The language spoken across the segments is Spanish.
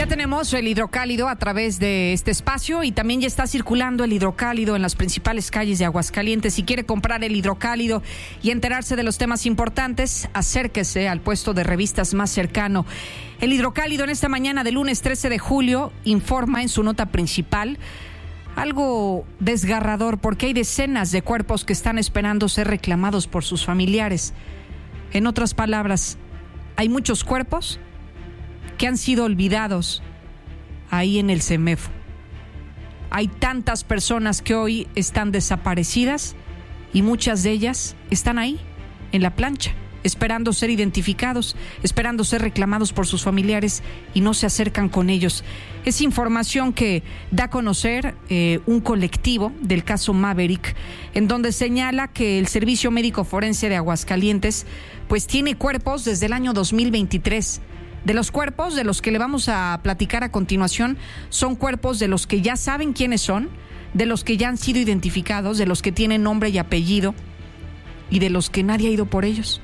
Ya tenemos el hidrocálido a través de este espacio y también ya está circulando el hidrocálido en las principales calles de Aguascalientes. Si quiere comprar el hidrocálido y enterarse de los temas importantes, acérquese al puesto de revistas más cercano. El hidrocálido en esta mañana de lunes 13 de julio informa en su nota principal algo desgarrador, porque hay decenas de cuerpos que están esperando ser reclamados por sus familiares. En otras palabras, hay muchos cuerpos que han sido olvidados ahí en el CEMEFO. Hay tantas personas que hoy están desaparecidas y muchas de ellas están ahí, en la plancha, esperando ser identificados, esperando ser reclamados por sus familiares y no se acercan con ellos. Es información que da a conocer un colectivo del caso Maverick, en donde señala que el Servicio Médico Forense de Aguascalientes pues tiene cuerpos desde el año 2023. De los cuerpos de los que le vamos a platicar a continuación, son cuerpos de los que ya saben quiénes son, de los que ya han sido identificados, de los que tienen nombre y apellido y de los que nadie ha ido por ellos.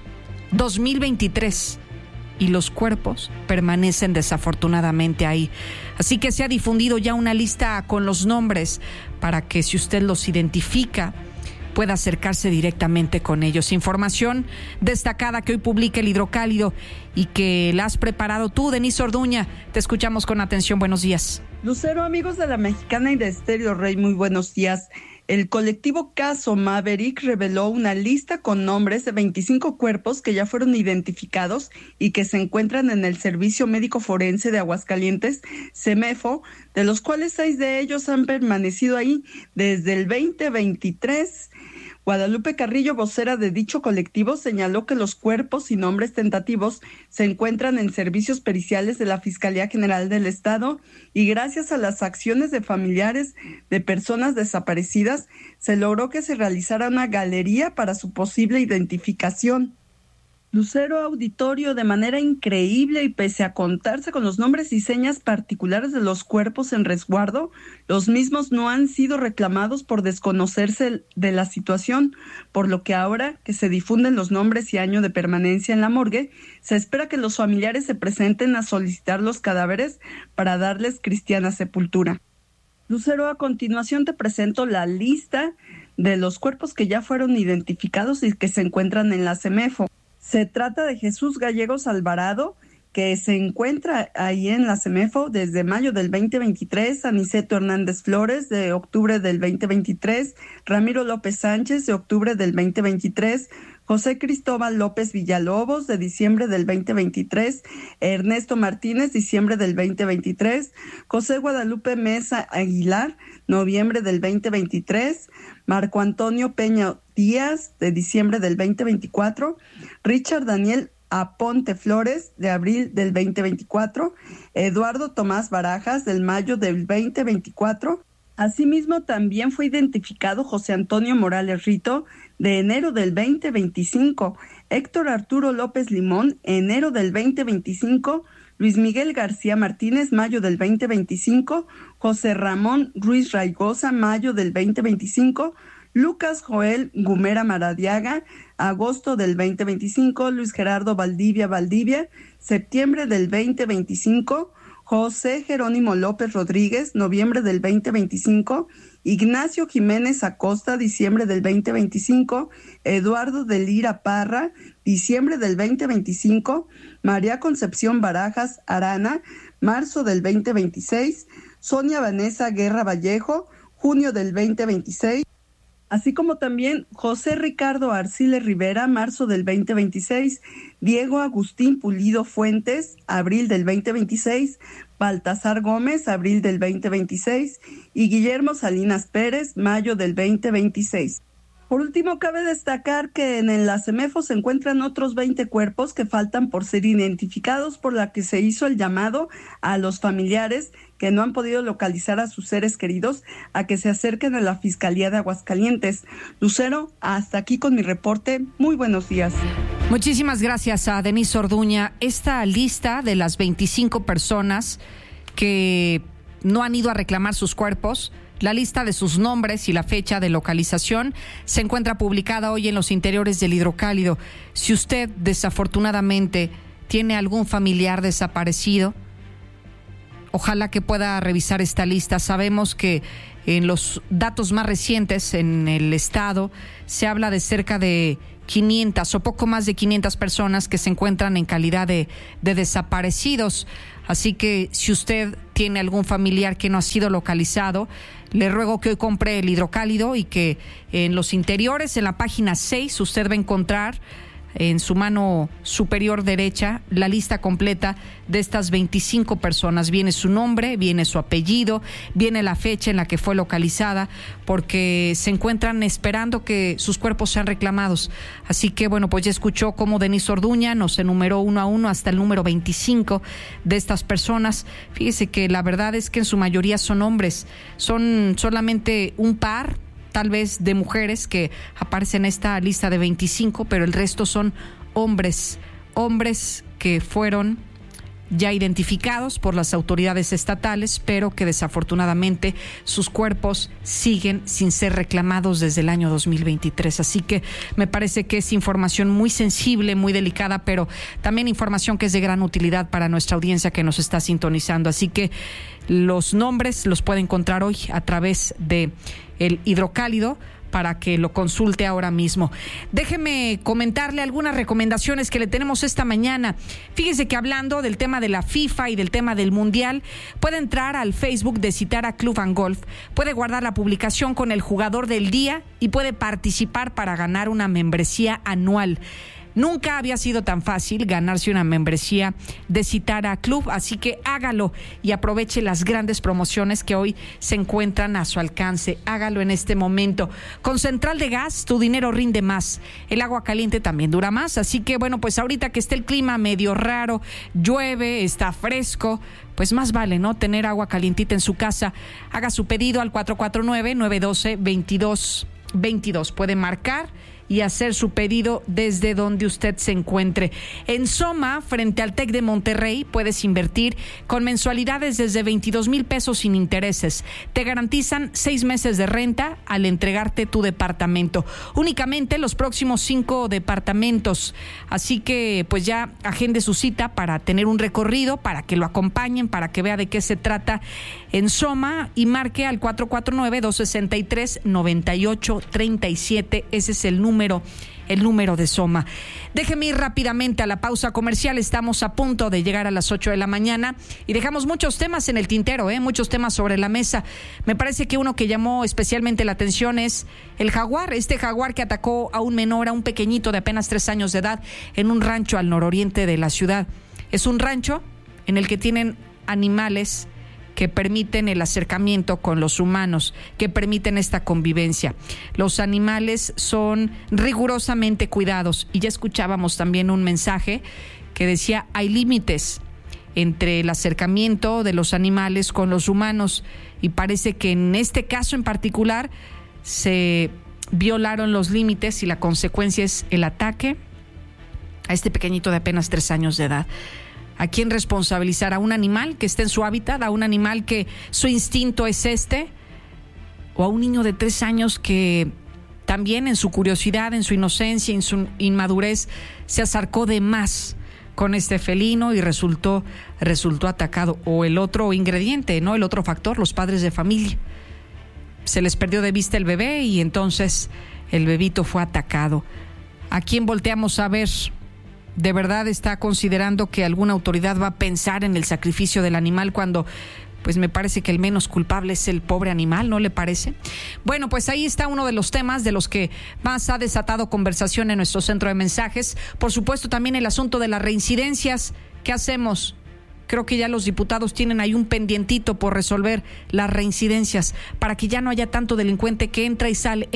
2023 y los cuerpos permanecen desafortunadamente ahí. Así que se ha difundido ya una lista con los nombres para que, si usted los identifica, pueda acercarse directamente con ellos. Información destacada que hoy publica el hidrocálido y que la has preparado tú, Denise Orduña. Te escuchamos con atención. Buenos días. Lucero, amigos de La Mexicana y de Estéreo Rey, muy buenos días. El colectivo Caso Maverick reveló una lista con nombres de 25 cuerpos que ya fueron identificados y que se encuentran en el Servicio Médico Forense de Aguascalientes, CEMEFO, de los cuales 6 de ellos han permanecido ahí desde el 2023. Guadalupe Carrillo, vocera de dicho colectivo, señaló que los cuerpos y nombres tentativos se encuentran en servicios periciales de la Fiscalía General del Estado y gracias a las acciones de familiares de personas desaparecidas se logró que se realizara una galería para su posible identificación. Lucero, auditorio, de manera increíble y pese a contarse con los nombres y señas particulares de los cuerpos en resguardo, los mismos no han sido reclamados por desconocerse de la situación, por lo que ahora que se difunden los nombres y año de permanencia en la morgue, se espera que los familiares se presenten a solicitar los cadáveres para darles cristiana sepultura. Lucero, a continuación te presento la lista de los cuerpos que ya fueron identificados y que se encuentran en la CEMEFO. Se trata de Jesús Gallegos Alvarado, que se encuentra ahí en la CEMEFO desde mayo del 2023, Aniceto Hernández Flores de octubre del 2023, Ramiro López Sánchez de octubre del 2023, José Cristóbal López Villalobos de diciembre del 2023, Ernesto Martínez diciembre del 2023, José Guadalupe Mesa Aguilar noviembre del 2023, Marco Antonio Peña Díaz de diciembre del 2024, Richard Daniel Aponte Flores de abril del 2024, Eduardo Tomás Barajas del mayo del 2024. Asimismo, también fue identificado José Antonio Morales Rito de enero del 2025, Héctor Arturo López Limón enero del 2025, Luis Miguel García Martínez mayo del 2025, José Ramón Ruiz Raigosa mayo del 2025, Lucas Joel Gumera Maradiaga, agosto del 2025, Luis Gerardo Valdivia, septiembre del 2025, José Jerónimo López Rodríguez, noviembre del 2025, Ignacio Jiménez Acosta, diciembre del 2025, Eduardo de Lira Parra, diciembre del 2025, María Concepción Barajas Arana, marzo del 2026, Sonia Vanessa Guerra Vallejo, junio del 2026, así como también José Ricardo Arcile Rivera, marzo del 2026, Diego Agustín Pulido Fuentes, abril del 2026, Baltasar Gómez, abril del 2026, y Guillermo Salinas Pérez, mayo del 2026. Por último, cabe destacar que en la CEMEFO se encuentran otros 20 cuerpos que faltan por ser identificados, por la que se hizo el llamado a los familiares que no han podido localizar a sus seres queridos a que se acerquen a la Fiscalía de Aguascalientes. Lucero, hasta aquí con mi reporte. Muy buenos días. Muchísimas gracias a Denise Orduña. Esta lista de las 25 personas que no han ido a reclamar sus cuerpos, la lista de sus nombres y la fecha de localización se encuentra publicada hoy en los interiores del Hidrocálido. Si usted desafortunadamente tiene algún familiar desaparecido Ojalá que pueda revisar esta lista. Sabemos que en los datos más recientes en el estado se habla de cerca de 500 o poco más de 500 personas que se encuentran en calidad de desaparecidos. Así que si usted tiene algún familiar que no ha sido localizado, le ruego que hoy compre el hidrocálido y que en los interiores, en la página 6, usted va a encontrar en su mano superior derecha la lista completa de estas 25 personas. Viene su nombre, viene su apellido, viene la fecha en la que fue localizada, porque se encuentran esperando que sus cuerpos sean reclamados. Así que bueno, pues ya escuchó cómo Denise Orduña nos enumeró uno a uno hasta el número 25 de estas personas. Fíjese que la verdad es que en su mayoría son hombres, son solamente un par tal vez de mujeres que aparecen en esta lista de 25, pero el resto son hombres que fueron ya identificados por las autoridades estatales, pero que desafortunadamente sus cuerpos siguen sin ser reclamados desde el año 2023. Así que me parece que es información muy sensible, muy delicada, pero también información que es de gran utilidad para nuestra audiencia que nos está sintonizando. Así que los nombres los puede encontrar hoy a través de el hidrocálido, para que lo consulte ahora mismo. Déjeme comentarle algunas recomendaciones que le tenemos esta mañana. Fíjese que hablando del tema de la FIFA y del tema del Mundial, puede entrar al Facebook de Citara Club and Golf, puede guardar la publicación con el jugador del día y puede participar para ganar una membresía anual. Nunca había sido tan fácil ganarse una membresía de Citara Club, así que hágalo y aproveche las grandes promociones que hoy se encuentran a su alcance. Hágalo en este momento. Con Central de Gas, tu dinero rinde más. El agua caliente también dura más, así que bueno, pues ahorita que esté el clima medio raro, llueve, está fresco, pues más vale, ¿no?, tener agua calientita en su casa. Haga su pedido al 449-912-2222. Puede marcar y hacer su pedido desde donde usted se encuentre. En Soma, frente al TEC de Monterrey, puedes invertir con mensualidades desde 22,000 pesos sin intereses. Te garantizan 6 meses de renta al entregarte tu departamento. Únicamente los próximos 5 departamentos. Así que pues ya agende su cita para tener un recorrido, para que lo acompañen, para que vea de qué se trata en Soma, y marque al 449-263-9837. Ese es el número de Soma. Déjeme ir rápidamente a la pausa comercial. Estamos a punto de llegar a las 8 de la mañana y dejamos muchos temas en el tintero, muchos temas sobre la mesa. Me parece que uno que llamó especialmente la atención es el jaguar, este jaguar que atacó a un menor, a un pequeñito de apenas 3 años de edad, en un rancho al nororiente de la ciudad. Es un rancho en el que tienen animales que permiten el acercamiento con los humanos, que permiten esta convivencia. Los animales son rigurosamente cuidados, y ya escuchábamos también un mensaje que decía: hay límites entre el acercamiento de los animales con los humanos, y parece que en este caso en particular se violaron los límites y la consecuencia es el ataque a este pequeñito de apenas 3 años de edad. ¿A quién responsabilizar? ¿A un animal que está en su hábitat? ¿A un animal que su instinto es este? ¿O a un niño de 3 años que también en su curiosidad, en su inocencia, en su inmadurez, se acercó de más con este felino y resultó atacado? O el otro ingrediente, ¿no?, el otro factor, los padres de familia. Se les perdió de vista el bebé y entonces el bebito fue atacado. ¿A quién volteamos a ver? ¿De verdad está considerando que alguna autoridad va a pensar en el sacrificio del animal cuando pues me parece que el menos culpable es el pobre animal, ¿no le parece? Bueno, pues ahí está uno de los temas de los que más ha desatado conversación en nuestro centro de mensajes. Por supuesto, también el asunto de las reincidencias. ¿Qué hacemos? Creo que ya los diputados tienen ahí un pendientito por resolver las reincidencias para que ya no haya tanto delincuente que entra y sale.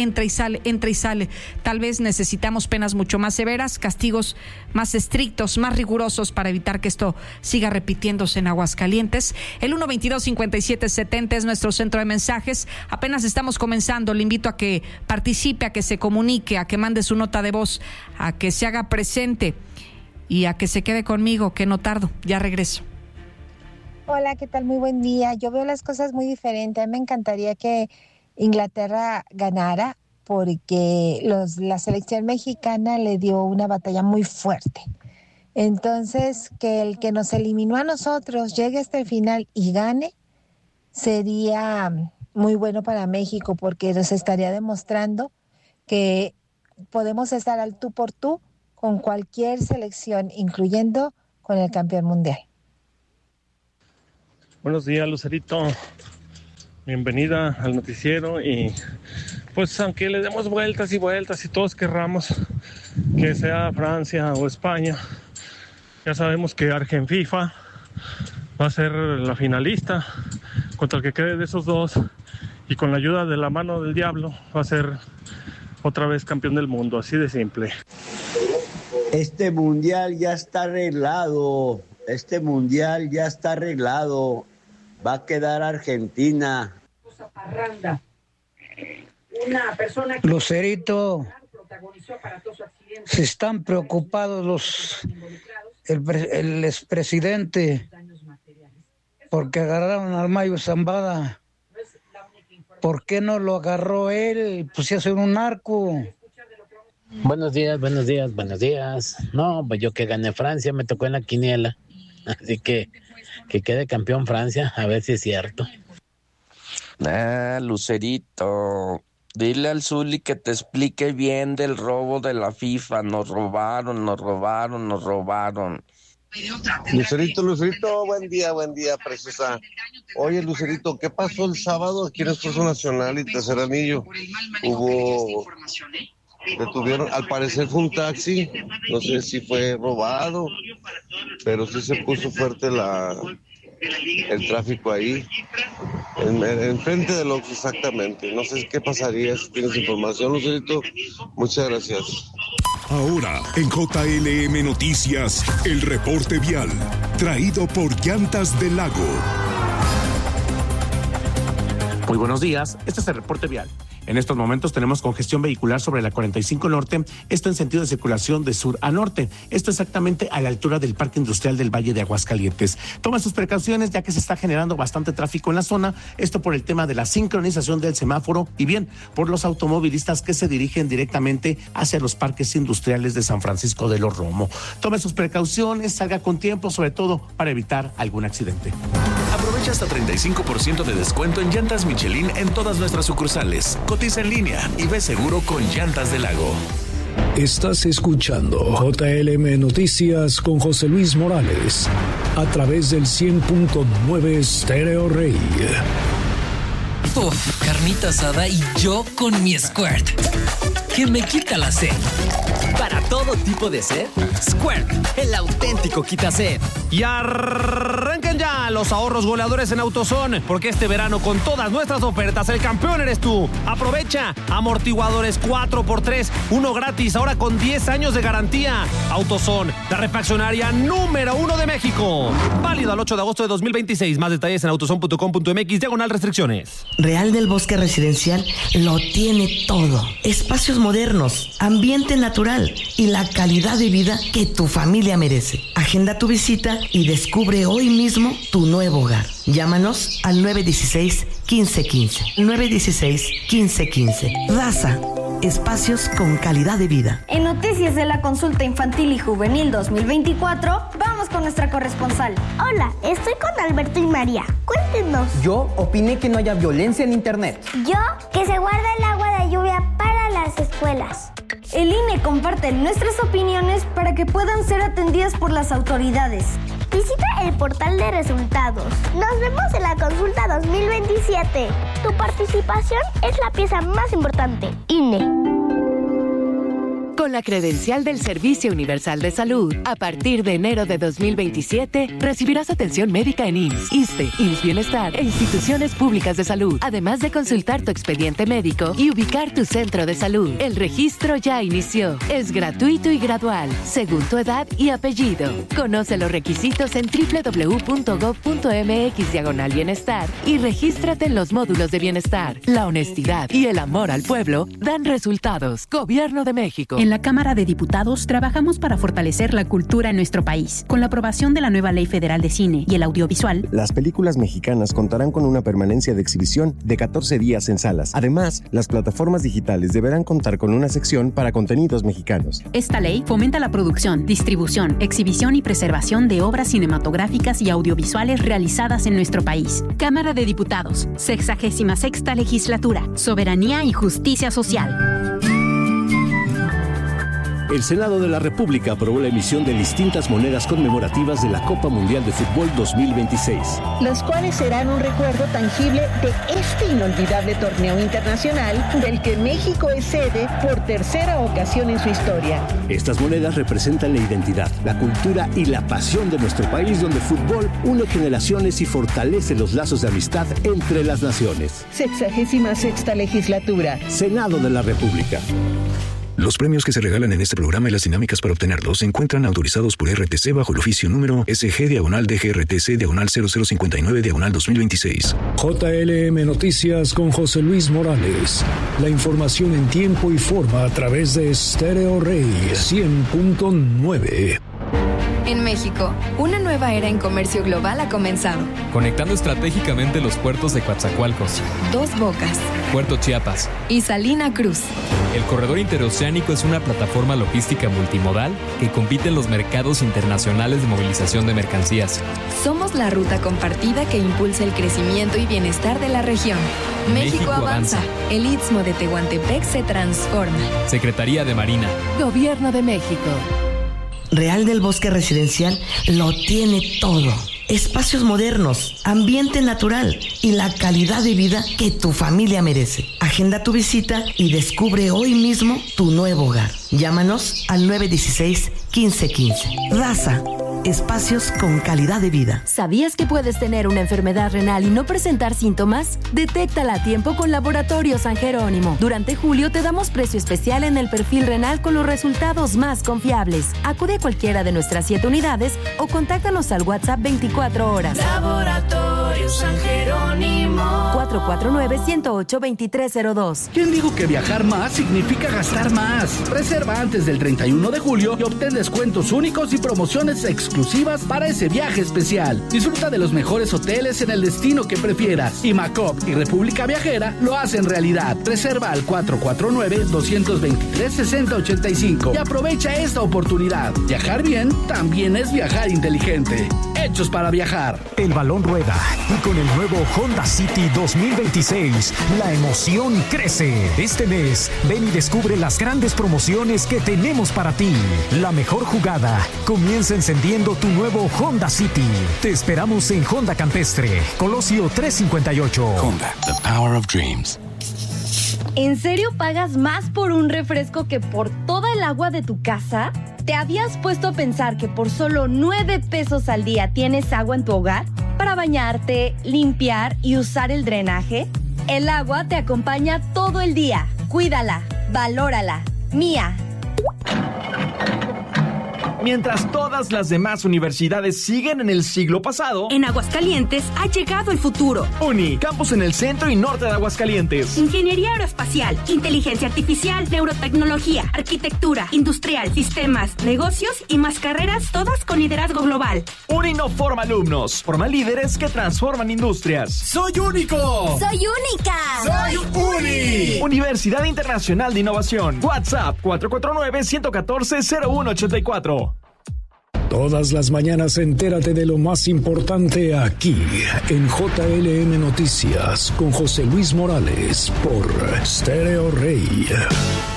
Tal vez necesitamos penas mucho más severas, castigos más estrictos, más rigurosos para evitar que esto siga repitiéndose en Aguascalientes. El 122-5770 es nuestro centro de mensajes. Apenas estamos comenzando. Le invito a que participe, a que se comunique, a que mande su nota de voz, a que se haga presente y a que se quede conmigo, que no tardo. Ya regreso. Hola, ¿qué tal? Muy buen día. Yo veo las cosas muy diferentes. A mí me encantaría que Inglaterra ganara porque la selección mexicana le dio una batalla muy fuerte. Entonces, que el que nos eliminó a nosotros llegue hasta el final y gane, sería muy bueno para México, porque nos estaría demostrando que podemos estar al tú por tú con cualquier selección, incluyendo con el campeón mundial. Buenos días, Lucerito. Bienvenida al noticiero. Y pues aunque le demos vueltas y vueltas y todos querramos que sea Francia o España, ya sabemos que Argenfifa va a ser la finalista. Contra el que quede de esos dos, y con la ayuda de la mano del diablo, va a ser otra vez campeón del mundo, así de simple. Este mundial ya está arreglado. Va a quedar Argentina. Lucerito, se están preocupados el expresidente porque agarraron al Mayo Zambada. ¿Por qué no lo agarró él? Pues ya soy un narco. Buenos días. No, pues yo que gané Francia, me tocó en la quiniela. Así que quede campeón Francia, a ver si es cierto. Lucerito, dile al Zuli que te explique bien del robo de la FIFA. Nos robaron. Lucerito, buen día, preciosa. Oye, Lucerito, ¿qué pasó el sábado aquí en Esfuerzo Nacional y Tercer Anillo? Detuvieron, al parecer fue un taxi, no sé si fue robado, pero sí se puso fuerte el tráfico ahí, en frente del Oxxo exactamente. No sé qué pasaría si tienes información, Lucerito. Muchas gracias. Ahora, en JLM Noticias, el reporte vial, traído por Llantas del Lago. Muy buenos días, este es el reporte vial. En estos momentos tenemos congestión vehicular sobre la 45 Norte, esto en sentido de circulación de sur a norte, esto exactamente a la altura del Parque Industrial del Valle de Aguascalientes. Toma sus precauciones ya que se está generando bastante tráfico en la zona, esto por el tema de la sincronización del semáforo y bien por los automovilistas que se dirigen directamente hacia los parques industriales de San Francisco de los Romo. Tome sus precauciones, salga con tiempo, sobre todo para evitar algún accidente. Aprovecha hasta 35% de descuento en llantas Michelin en todas nuestras sucursales. Cotiza en línea y ve seguro con Llantas del Lago. Estás escuchando JLM Noticias con José Luis Morales a través del 100.9 Stereo Rey. Carnita asada y yo con mi Squirt, que me quita la sed. Para todo tipo de sed, Squirt, el auténtico quita sed. Y arranquen ya los ahorros goleadores en AutoZone, porque este verano con todas nuestras ofertas el campeón eres tú. Aprovecha amortiguadores 4x3, uno gratis, ahora con 10 años de garantía. AutoZone, la refaccionaria número 1 de México. Válido al 8 de agosto de 2026. Más detalles en autozone.com.mx/restricciones. Real del Bosque Residencial lo tiene todo. Espacios modernos, ambiente natural y la calidad de vida que tu familia merece. Agenda tu visita y descubre hoy mismo tu nuevo hogar. Llámanos al 916-1515. 916-1515. Daza. Espacios con calidad de vida. En Noticias de la Consulta Infantil y Juvenil 2024, vamos con nuestra corresponsal. Hola, estoy con Alberto y María. Cuéntenos. Yo opiné que no haya violencia en internet. Yo, que se guarda el agua de lluvia para las escuelas. El INE comparte nuestras opiniones para que puedan ser atendidas por las autoridades. Visita el portal de resultados. Nos vemos en la consulta 2027. Tu participación es la pieza más importante. INE. Con la credencial del Servicio Universal de Salud, a partir de enero de 2027, recibirás atención médica en IMSS, ISSSTE, IMSS Bienestar e instituciones públicas de salud, además de consultar tu expediente médico y ubicar tu centro de salud. El registro ya inició. Es gratuito y gradual, según tu edad y apellido. Conoce los requisitos en www.gov.mx/bienestar y regístrate en los módulos de bienestar. La honestidad y el amor al pueblo dan resultados. Gobierno de México. En la Cámara de Diputados trabajamos para fortalecer la cultura en nuestro país. Con la aprobación de la nueva Ley Federal de Cine y el Audiovisual, las películas mexicanas contarán con una permanencia de exhibición de 14 días en salas. Además, las plataformas digitales deberán contar con una sección para contenidos mexicanos. Esta ley fomenta la producción, distribución, exhibición y preservación de obras cinematográficas y audiovisuales realizadas en nuestro país. Cámara de Diputados, 66ª Legislatura, Soberanía y Justicia Social. El Senado de la República aprobó la emisión de distintas monedas conmemorativas de la Copa Mundial de Fútbol 2026. Los cuales serán un recuerdo tangible de este inolvidable torneo internacional del que México es sede por tercera ocasión en su historia. Estas monedas representan la identidad, la cultura y la pasión de nuestro país, donde el fútbol une generaciones y fortalece los lazos de amistad entre las naciones. 66ª Legislatura. Senado de la República. Los premios que se regalan en este programa y las dinámicas para obtenerlos se encuentran autorizados por RTC bajo el oficio número SG/DGRTC/0059/2026. JLM Noticias con José Luis Morales. La información en tiempo y forma a través de Stereo Rey 100.9. En México, una nueva era en comercio global ha comenzado. Conectando estratégicamente los puertos de Coatzacoalcos, Dos Bocas, Puerto Chiapas y Salina Cruz. El corredor interoceánico es una plataforma logística multimodal que compite en los mercados internacionales de movilización de mercancías. Somos la ruta compartida que impulsa el crecimiento y bienestar de la región. México avanza. El Istmo de Tehuantepec se transforma. Secretaría de Marina. Gobierno de México. Real del Bosque Residencial lo tiene todo. Espacios modernos, ambiente natural y la calidad de vida que tu familia merece. Agenda tu visita y descubre hoy mismo tu nuevo hogar. Llámanos al 916-1515. Raza. Espacios con calidad de vida. ¿Sabías que puedes tener una enfermedad renal y no presentar síntomas? Detéctala a tiempo con Laboratorio San Jerónimo. Durante julio te damos precio especial en el perfil renal con los resultados más confiables. Acude a cualquiera de nuestras 7 unidades o contáctanos al WhatsApp 24 horas. Laboratorio San Jerónimo. 449-108-2302. ¿Quién dijo que viajar más significa gastar más? Reserva antes del 31 de julio y obtén descuentos únicos y promociones exclusivas para ese viaje especial. Disfruta de los mejores hoteles en el destino que prefieras. Y Macop y República Viajera lo hacen realidad. Reserva al 449-223-6085 y aprovecha esta oportunidad. Viajar bien también es viajar inteligente. Hechos para viajar. El balón rueda y con el nuevo Honda City 2026 la emoción crece. Este mes ven y descubre las grandes promociones que tenemos para ti. La mejor jugada comienza encendiendo tu nuevo Honda City. Te esperamos en Honda Campestre, Colosio 358. Honda, the power of dreams. ¿En serio pagas más por un refresco que por toda el agua de tu casa? ¿Te habías puesto a pensar que por solo 9 pesos al día tienes agua en tu hogar? Para bañarte, limpiar y usar el drenaje. El agua te acompaña todo el día. Cuídala, valórala. Mía. Mientras todas las demás universidades siguen en el siglo pasado, en Aguascalientes ha llegado el futuro. UNI, campus en el centro y norte de Aguascalientes. Ingeniería aeroespacial, inteligencia artificial, neurotecnología, arquitectura, industrial, sistemas, negocios y más carreras, todas con liderazgo global. UNI no forma alumnos, forma líderes que transforman industrias. ¡Soy único! ¡Soy única! ¡Soy UNI! Universidad Internacional de Innovación. WhatsApp 449-114-0184. Todas las mañanas entérate de lo más importante aquí en JLM Noticias con José Luis Morales por Stereo Rey.